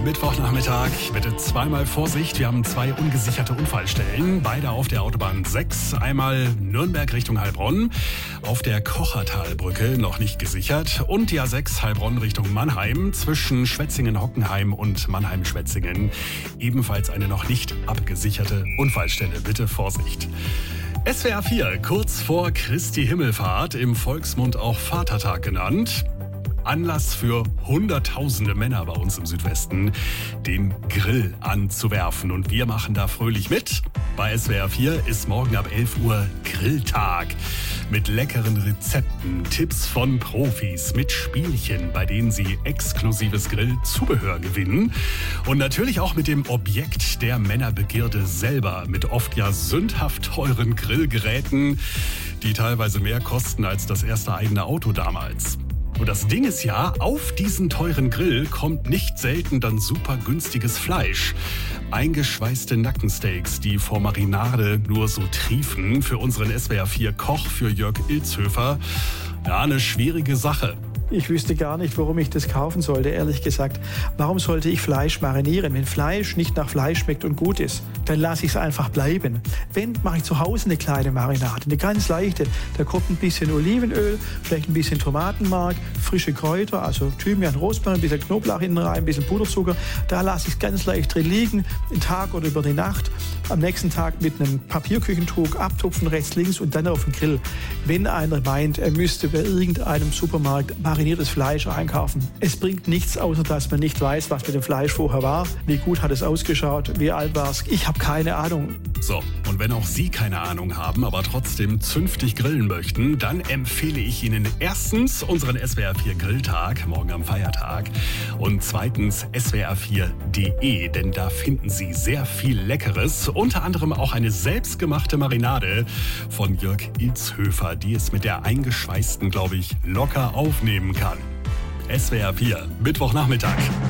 Mittwochnachmittag, bitte zweimal Vorsicht. Wir haben zwei ungesicherte Unfallstellen, beide auf der Autobahn 6. Einmal Nürnberg Richtung Heilbronn, auf der Kochertalbrücke noch nicht gesichert. Und die A6 Heilbronn Richtung Mannheim, zwischen Schwetzingen-Hockenheim und Mannheim-Schwetzingen. Ebenfalls eine noch nicht abgesicherte Unfallstelle. Bitte Vorsicht. SWR 4, kurz vor Christi Himmelfahrt, im Volksmund auch Vatertag genannt. Anlass für hunderttausende Männer bei uns im Südwesten, den Grill anzuwerfen. Und wir machen da fröhlich mit. Bei SWR 4 ist morgen ab 11 Uhr Grilltag. Mit leckeren Rezepten, Tipps von Profis, mit Spielchen, bei denen Sie exklusives Grillzubehör gewinnen. Und natürlich auch mit dem Objekt der Männerbegierde selber. Mit oft ja sündhaft teuren Grillgeräten, die teilweise mehr kosten als das erste eigene Auto damals. Und das Ding ist ja, auf diesen teuren Grill kommt nicht selten dann super günstiges Fleisch. Eingeschweißte Nackensteaks, die vor Marinade nur so triefen. Für unseren SWR 4 Koch, für Jörg Ilzhöfer, ja, eine schwierige Sache. Ich wüsste gar nicht, warum ich das kaufen sollte, ehrlich gesagt. Warum sollte ich Fleisch marinieren? Wenn Fleisch nicht nach Fleisch schmeckt und gut ist, dann lasse ich es einfach bleiben. Wenn, mache ich zu Hause eine kleine Marinade, eine ganz leichte. Da kommt ein bisschen Olivenöl, vielleicht ein bisschen Tomatenmark, frische Kräuter, also Thymian, Rosmarin, ein bisschen Knoblauch hinten rein, ein bisschen Puderzucker. Da lasse ich es ganz leicht drin liegen, den Tag oder über die Nacht. Am nächsten Tag mit einem Papierküchentuch abtupfen, rechts, links und dann auf den Grill. Wenn einer meint, er müsste bei irgendeinem Supermarkt mariniertes Fleisch einkaufen. Es bringt nichts, außer dass man nicht weiß, was mit dem Fleisch vorher war. Wie gut hat es ausgeschaut? Wie alt war es? Ich habe keine Ahnung. So, und wenn auch Sie keine Ahnung haben, aber trotzdem zünftig grillen möchten, dann empfehle ich Ihnen erstens unseren SWR 4 Grilltag, morgen am Feiertag, und zweitens swr4.de, denn da finden Sie sehr viel Leckeres, unter anderem auch eine selbstgemachte Marinade von Jörg Ilzhöfer, die es mit der eingeschweißten, glaube ich, locker aufnehmen kann. SWR 4, Mittwochnachmittag.